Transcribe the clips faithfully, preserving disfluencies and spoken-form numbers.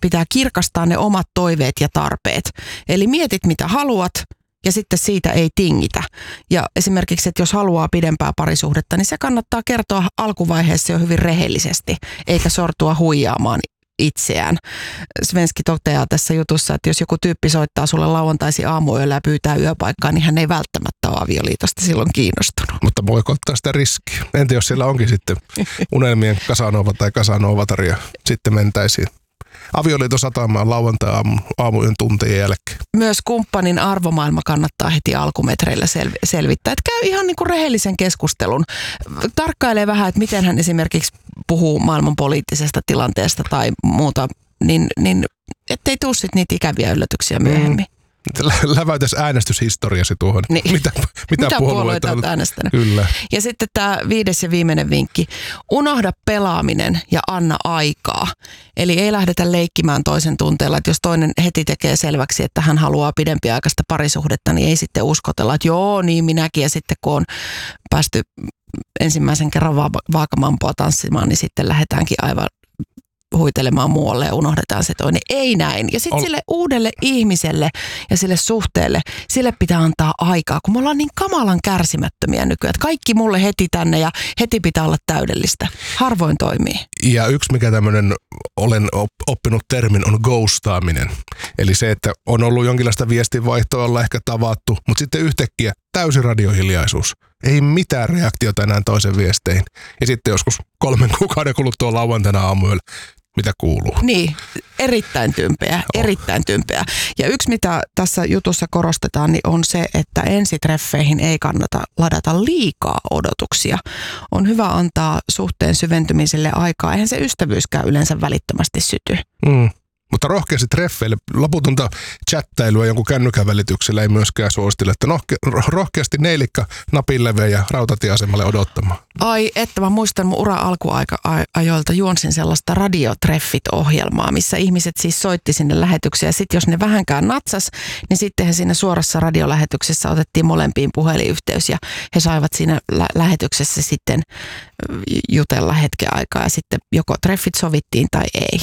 pitää kirkastaa ne omat toiveet ja tarpeet. Eli mietit mitä haluat ja sitten siitä ei tingitä. Ja esimerkiksi, että jos haluaa pidempää parisuhdetta, niin se kannattaa kertoa alkuvaiheessa jo hyvin rehellisesti, eikä sortua huijaamaan itseään. Svenski toteaa tässä jutussa, että jos joku tyyppi soittaa sulle lauantaisi aamuyöllä ja pyytää yöpaikkaa, niin hän ei välttämättä ole avioliitosta silloin kiinnostunut. Mutta voiko ottaa sitä riskiä? Entä jos siellä onkin sitten unelmien Casanova tai Casanovatar ja sitten mentäisiin avioliiton satamaan lauantai-aamuyön tuntien jälkeen? Myös kumppanin arvomaailma kannattaa heti alkumetreillä sel- selvittää. Että käy ihan niin kuin rehellisen keskustelun. Tarkkailee vähän, että miten hän esimerkiksi puhuu maailman poliittisesta tilanteesta tai muuta, niin, niin ettei tule sitten niitä ikäviä yllätyksiä myöhemmin. Mm. Läväytäs äänestyshistoriasi tuohon. Niin. Mitä, mitä, mitä puolueita olet äänestänyt? Kyllä. Ja sitten tämä viides ja viimeinen vinkki. Unohda pelaaminen ja anna aikaa. Eli ei lähdetä leikkimään toisen tunteella, että jos toinen heti tekee selväksi, että hän haluaa pidempiaikaista parisuhdetta, niin ei sitten uskotella, että joo, niin minäkin. Ja sitten kun on päästy ensimmäisen kerran va- vaakamampua tanssimaan, niin sitten lähdetäänkin aivan huitelemaan muualle ja unohdetaan se toinen. Ei näin. Ja sitten sille uudelle ihmiselle ja sille suhteelle, sille pitää antaa aikaa, kun me ollaan niin kamalan kärsimättömiä nykyään. Että kaikki mulle heti tänne ja heti pitää olla täydellistä. Harvoin toimii. Ja yksi, mikä tämmöinen olen oppinut termin, on ghostaaminen. Eli se, että on ollut jonkinlaista viestinvaihtoa, ollaan ehkä tavattu, mutta sitten yhtäkkiä täysi radiohiljaisuus. Ei mitään reaktiota enää toisen viesteihin. Ja sitten joskus kolmen kuukauden kuluttua lauantaina aamuyöllä, mitä kuuluu. Niin, erittäin tympeä, oh. erittäin tympeä. Ja yksi, mitä tässä jutussa korostetaan, niin on se, että ensitreffeihin ei kannata ladata liikaa odotuksia. On hyvä antaa suhteen syventymiselle aikaa, eihän se ystävyyskään yleensä välittömästi syty. Mm. Mutta rohkeasti treffeille, loputonta chattailua jonkun kännykän välityksellä ei myöskään suositella, että nohke- rohkeasti neilikka napinleveä ja rautatieasemalle odottamaan. Ai, että mä muistan mun ura alkuajoilta juonsin sellaista radiotreffit-ohjelmaa, missä ihmiset siis soitti sinne lähetyksiä. Ja sitten jos ne vähänkään natsas, niin sitten he siinä suorassa radiolähetyksessä otettiin molempiin puhelinyhteys ja he saivat siinä lä- lähetyksessä sitten jutella hetken aikaa ja sitten joko treffit sovittiin tai ei.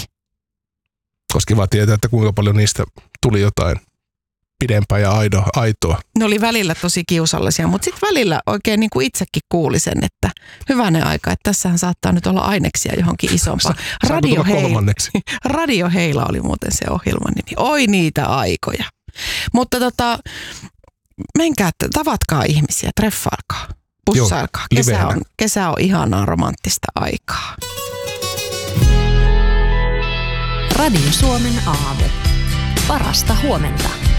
Koska kiva tietää, että kuinka paljon niistä tuli jotain pidempää ja aido, aitoa. Ne oli välillä tosi kiusallisia, mutta sitten välillä oikein niin kuin itsekin kuuli sen, että hyvänen aika, että tässähän saattaa nyt olla aineksia johonkin isompaan. Radio, Heila, Radio Heila oli muuten se ohjelman nimi. Oi niitä aikoja. Mutta tota, menkää, tavatkaa ihmisiä, treffailkaa, pussailkaa. Kesä on, kesä on ihanaa romanttista aikaa. Radio Suomen aamu. Parasta huomenta.